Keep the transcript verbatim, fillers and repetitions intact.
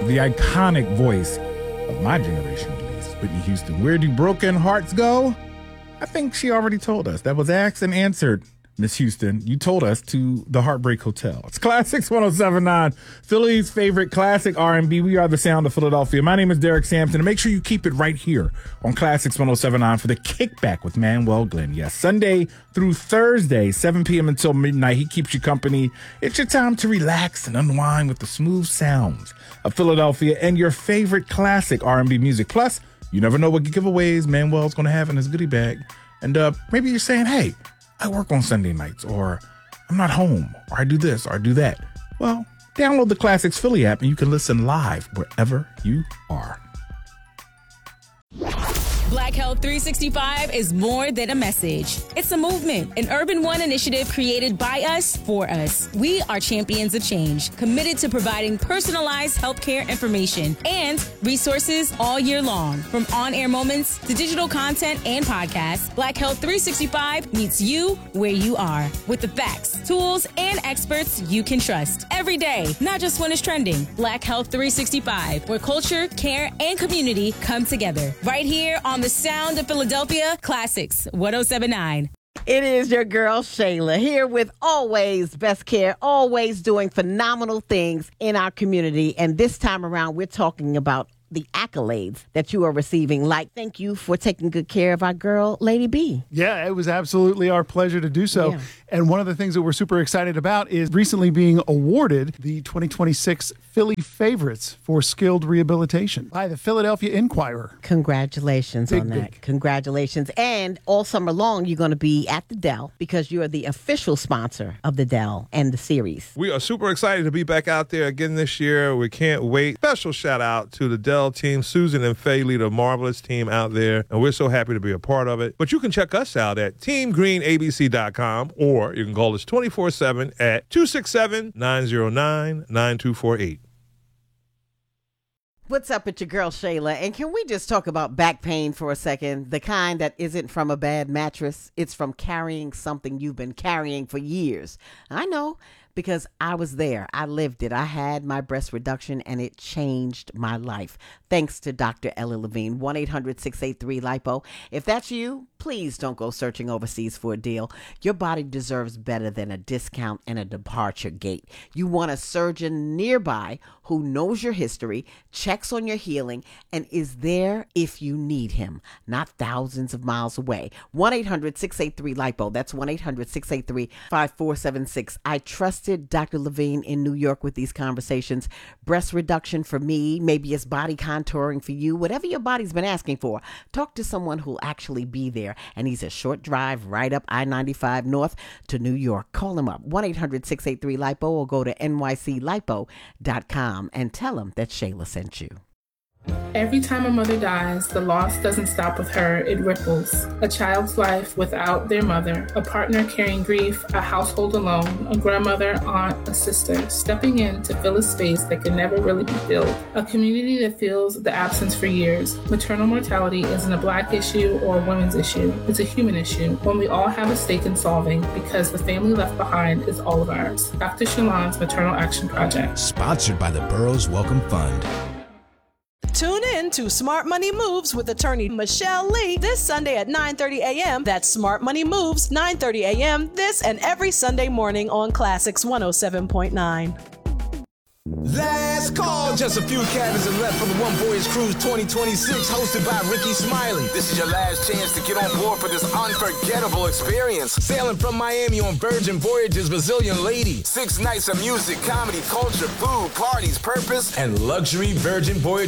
the iconic voice of my generation, at least, Whitney Houston. Where do broken hearts go? I think she already told us. That was asked and answered, Miss Houston. You told us to the Heartbreak Hotel. It's Classics one oh seven point nine, Philly's favorite classic R and B. We are the sound of Philadelphia. My name is Derek Sampson, and make sure you keep it right here on Classics one oh seven point nine for the Kickback with Manuel Glenn. Yes, Sunday through Thursday, seven p.m. until midnight. He keeps you company. It's your time to relax and unwind with the smooth sounds of Philadelphia and your favorite classic R and B music. Plus, you never know what giveaways Manuel's going to have in his goodie bag. And uh, maybe you're saying, hey, I work on Sunday nights, or I'm not home, or I do this, or I do that. Well, download the Classics Philly app and you can listen live wherever you are. Black Health three sixty-five is more than a message. It's a movement, an Urban One initiative created by us for us. We are champions of change, committed to providing personalized healthcare information and resources all year long. From on-air moments to digital content and podcasts, Black Health three sixty-five meets you where you are with the facts, tools, and experts you can trust every day, not just when it's trending. Black Health three sixty-five, where culture, care, and community come together. Right here on the sound of Philadelphia, Classics one oh seven point nine. It is your girl, Shayla, here with always best care, always doing phenomenal things in our community. And this time around, we're talking about the accolades that you are receiving. Like, thank you for taking good care of our girl, Lady B. Yeah, it was absolutely our pleasure to do so. Yeah. And one of the things that we're super excited about is recently being awarded the twenty twenty-six Philly Favorites for Skilled Rehabilitation by the Philadelphia Inquirer. Congratulations Big, on that. big. Congratulations. And all summer long, you're going to be at the Dell because you are the official sponsor of the Dell and the series. We are super excited to be back out there again this year. We can't wait. Special shout out to the Dell team. Susan and Faye lead a marvelous team out there, and we're so happy to be a part of it. But you can check us out at team green a b c dot com, or you can call us twenty-four seven at two six seven, nine zero nine, nine two four eight. What's up with your girl, Shayla? And can we just talk about back pain for a second? The kind that isn't from a bad mattress. It's from carrying something you've been carrying for years. I know, because I was there. I lived it. I had my breast reduction, and it changed my life. Thanks to Doctor Ellie Levine. one eight hundred six eight three lipo. If that's you, please don't go searching overseas for a deal. Your body deserves better than a discount and a departure gate. You want a surgeon nearby who knows your history, checks on your healing, and is there if you need him, not thousands of miles away. one eight hundred six eight three lipo. That's one eight hundred six eight three five four seven six. I trusted Doctor Levine in New York with these conversations. Breast reduction for me, maybe it's body contouring for you, whatever your body's been asking for. Talk to someone who'll actually be there, and he's a short drive right up I ninety-five North to New York. Call him up, one eight hundred six eight three lipo, or go to N Y C lipo dot com and tell him that Shayla sent you. Every time a mother dies, the loss doesn't stop with her, it ripples. A child's life without their mother, a partner carrying grief, a household alone, a grandmother, aunt, a sister, stepping in to fill a space that can never really be filled. A community that feels the absence for years. Maternal mortality isn't a Black issue or a women's issue. It's a human issue, one we all have a stake in solving because the family left behind is all of ours. Doctor Shalon's Maternal Action Project. Sponsored by the Burroughs Welcome Fund. Tune in to Smart Money Moves with attorney Michelle Lee this Sunday at nine thirty a.m. That's Smart Money Moves, nine thirty a.m. this and every Sunday morning on Classics one oh seven point nine. Last call. Just a few cabins are left for the One Voyage Cruise twenty twenty-six, hosted by Ricky Smiley. This is your last chance to get on board for this unforgettable experience. Sailing from Miami on Virgin Voyages Brazilian Lady. Six nights of music, comedy, culture, food, parties, purpose, and luxury Virgin Voyage